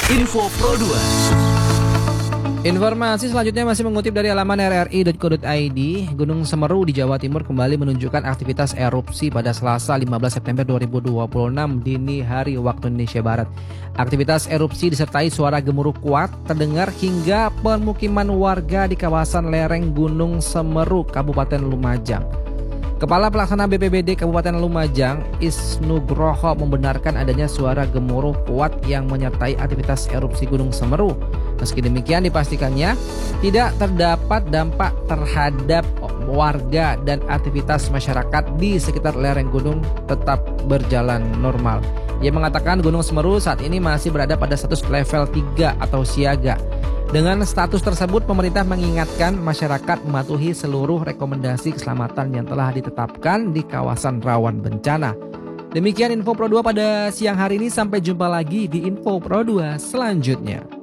Info Pro 2. Informasi selanjutnya masih mengutip dari halaman rri.co.id. Gunung Semeru di Jawa Timur kembali menunjukkan aktivitas erupsi pada Selasa 15 September 2026 dini hari waktu Indonesia Barat. Aktivitas erupsi disertai suara gemuruh kuat terdengar hingga permukiman warga di kawasan lereng Gunung Semeru, Kabupaten Lumajang. Kepala Pelaksana BPBD Kabupaten Lumajang, Isnugroho, membenarkan adanya suara gemuruh kuat yang menyertai aktivitas erupsi Gunung Semeru. Meski demikian dipastikannya tidak terdapat dampak terhadap warga dan aktivitas masyarakat di sekitar lereng gunung tetap berjalan normal. Ia mengatakan Gunung Semeru saat ini masih berada pada status level 3 atau siaga. Dengan status tersebut, pemerintah mengingatkan masyarakat mematuhi seluruh rekomendasi keselamatan yang telah ditetapkan di kawasan rawan bencana. Demikian Info Pro 2 pada siang hari ini. Sampai jumpa lagi di Info Pro 2 selanjutnya.